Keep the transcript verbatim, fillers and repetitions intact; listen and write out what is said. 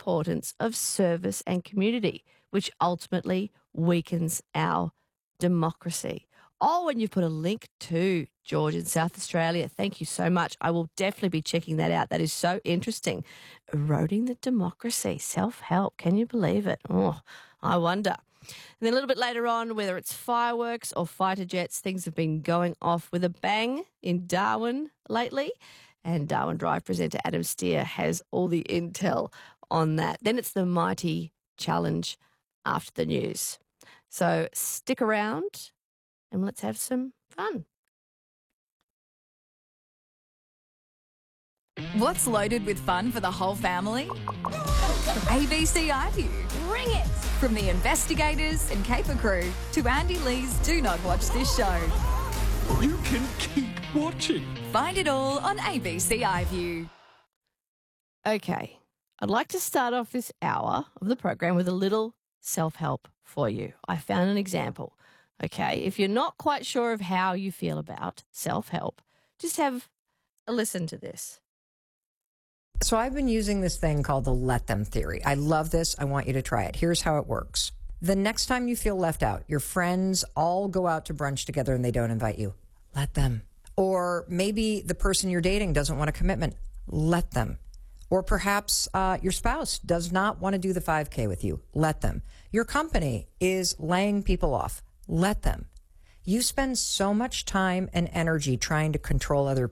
importance of service and community, which ultimately weakens our democracy. Oh, and you've put a link to George in South Australia. Thank you so much. I will definitely be checking that out. That is so interesting. Eroding the democracy, self-help. Can you believe it? Oh, I wonder. And then a little bit later on, whether it's fireworks or fighter jets, things have been going off with a bang in Darwin lately. And Darwin Drive presenter Adam Steer has all the intel on that. Then it's the Mighty Challenge after the news. So stick around and let's have some fun. What's loaded with fun for the whole family? A B C iView. Bring it! From the investigators and Caper crew to Andy Lee's Do Not Watch This Show. You can keep watching. Find it all on A B C iView. Okay, I'd like to start off this hour of the program with a little self-help for you. I found an example. Okay, if you're not quite sure of how you feel about self-help, just have a listen to this. So I've been using this thing called the let them theory. I love this. I want you to try it. Here's how it works. The next time you feel left out, your friends all go out to brunch together and they don't invite you. Let them. Or maybe the person you're dating doesn't want a commitment. Let them. Or perhaps uh, your spouse does not want to do the five K with you. Let them. Your company is laying people off. Let them. You spend so much time and energy trying to control other